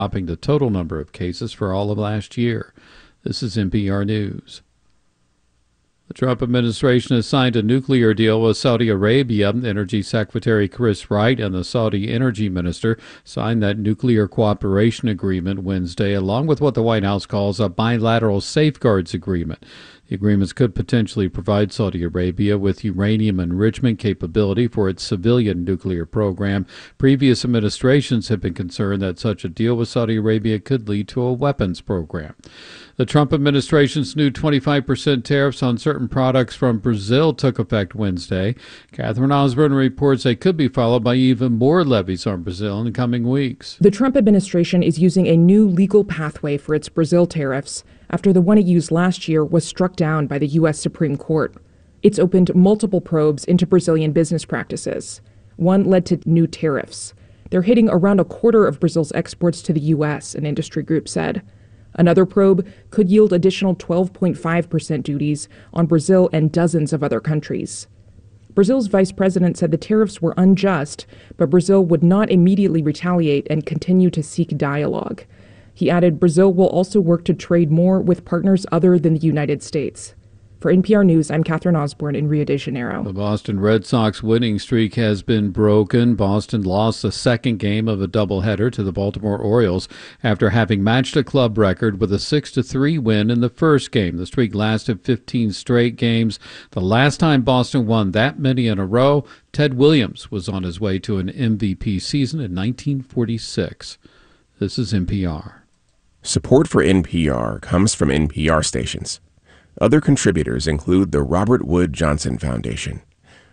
topping the total number of cases for all of last year. This is NPR News. The Trump administration has signed a nuclear deal with Saudi Arabia. Energy Secretary Chris Wright and the Saudi Energy Minister signed that nuclear cooperation agreement Wednesday, along with what the White House calls a bilateral safeguards agreement. The agreements could potentially provide Saudi Arabia with uranium enrichment capability for its civilian nuclear program. Previous administrations have been concerned that such a deal with Saudi Arabia could lead to a weapons program. The Trump administration's new 25% tariffs on certain products from Brazil took effect Wednesday. Catherine Osborne reports they could be followed by even more levies on Brazil in the coming weeks. The Trump administration is using a new legal pathway for its Brazil tariffs after the one it used last year was struck down by the U.S. Supreme Court. It's opened multiple probes into Brazilian business practices. One led to new tariffs. They're hitting around a quarter of Brazil's exports to the U.S., an industry group said. Another probe could yield additional 12.5% duties on Brazil and dozens of other countries. Brazil's vice president said the tariffs were unjust, but Brazil would not immediately retaliate and continue to seek dialogue. He added Brazil will also work to trade more with partners other than the United States. For NPR News, I'm Catherine Osborne in Rio de Janeiro. The Boston Red Sox winning streak has been broken. Boston lost the second game of a doubleheader to the Baltimore Orioles after having matched a club record with a 6-3 win in the first game. The streak lasted 15 straight games. The last time Boston won that many in a row, Ted Williams was on his way to an MVP season in 1946. This is NPR. Support for NPR comes from NPR stations. Other contributors include the Robert Wood Johnson Foundation.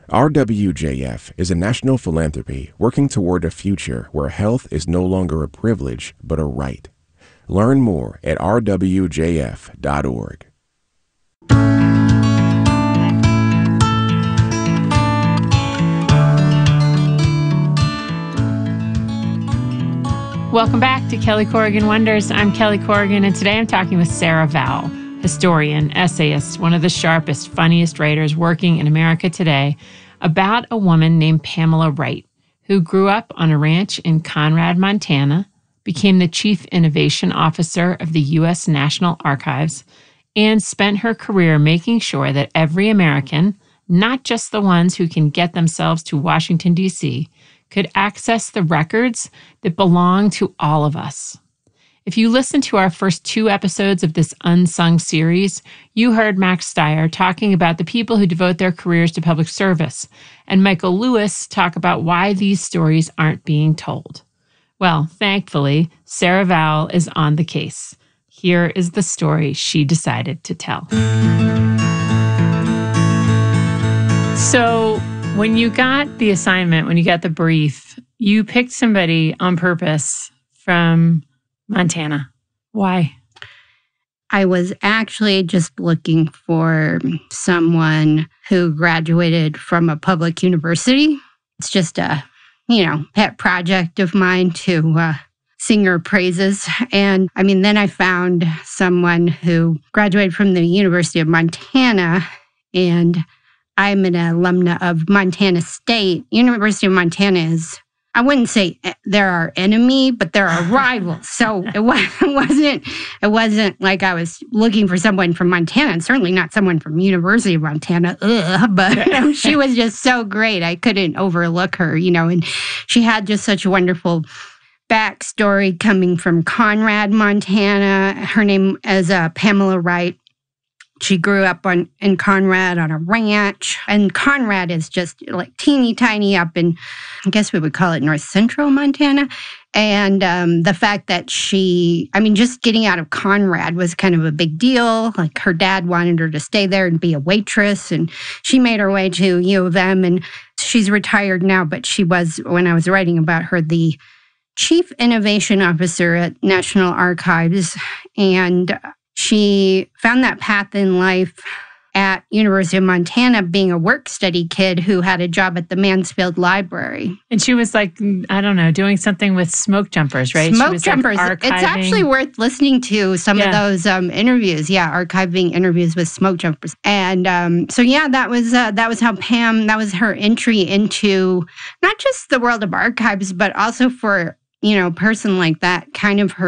RWJF is a national philanthropy working toward a future where health is no longer a privilege but a right. Learn more at rwjf.org. Welcome back to Kelly Corrigan Wonders. I'm Kelly Corrigan, and today I'm talking with Sarah Vowell, historian, essayist, one of the sharpest, funniest writers working in America today, about a woman named Pamela Wright, who grew up on a ranch in Conrad, Montana, became the Chief Innovation Officer of the U.S. National Archives, and spent her career making sure that every American, not just the ones who can get themselves to Washington, D.C., could access the records that belong to all of us. If you listened to our first 2 episodes of this unsung series, you heard Max Stier talking about the people who devote their careers to public service, and Michael Lewis talk about why these stories aren't being told. Well, thankfully, Sarah Vowell is on the case. Here is the story she decided to tell. So, when you got the assignment, when you got the brief, you picked somebody on purpose from Montana. Why? I was actually just looking for someone who graduated from a public university. It's just a, pet project of mine to sing her praises. And then I found someone who graduated from the University of Montana, and I'm an alumna of Montana State. University of Montana is, I wouldn't say they're our enemy, but they're our rivals. So it wasn't like I was looking for someone from Montana, and certainly not someone from University of Montana. But she was just so great. I couldn't overlook her, and she had just such a wonderful backstory coming from Conrad, Montana. Her name is Pamela Wright. She grew up in Conrad on a ranch, and Conrad is just like teeny tiny up in, I guess we would call it north central Montana. And the fact that just getting out of Conrad was kind of a big deal. Like her dad wanted her to stay there and be a waitress, and she made her way to U of M, and she's retired now, but she was, when I was writing about her, the Chief Innovation Officer at National Archives, and she found that path in life at University of Montana, being a work-study kid who had a job at the Mansfield Library. And she was doing something with smoke jumpers, right? Smoke jumpers. It's actually worth listening to some of those interviews. Yeah, archiving interviews with smoke jumpers. And that was how Pam, that was her entry into not just the world of archives, but also for person like that kind of